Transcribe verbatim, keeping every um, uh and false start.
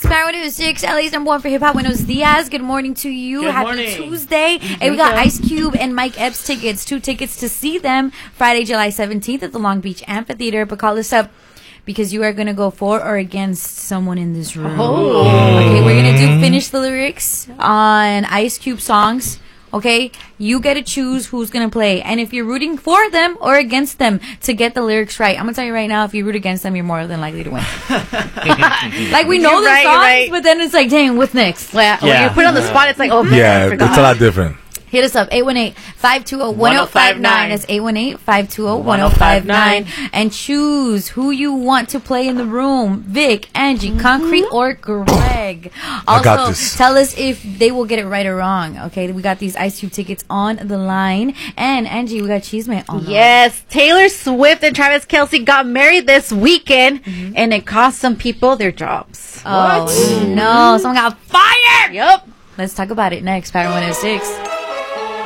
Power one oh six, L A's number one for hip hop. Buenos dias. Good morning to you. Good Happy morning. Tuesday. Hey, we got Ice Cube and Mike Epps tickets. Two tickets to see them Friday, July seventeenth at the Long Beach Amphitheater. But call us up because you are going to go for or against someone in this room. Oh. Okay, we're going to do Finish the Lyrics on Ice Cube songs. Okay, you get to choose who's going to play. And if you're rooting for them or against them to get the lyrics right, I'm going to tell you right now, if you root against them, you're more than likely to win. Like, we know You're the right, songs, you're right. but then it's like, dang, what's next? Yeah, when Yeah. you put it on the spot, it's like, oh, man, I Yeah, forgot. it's a lot different. Hit us up, eight one eight, five two zero, one zero five nine. That's eight one eight, five two zero, one zero five nine. And choose who you want to play in the room. Vic, Angie, mm-hmm. Concrete, or Greg. Also, I got this. Tell us if they will get it right or wrong. Okay, we got these Ice Cube tickets on the line. And Angie, we got Cheesemate on the Yes, line. Taylor Swift and Travis Kelce got married this weekend, mm-hmm. and it cost some people their jobs. Oh, what? No. Someone got fired. Yep. Let's talk about it next. Power one oh six.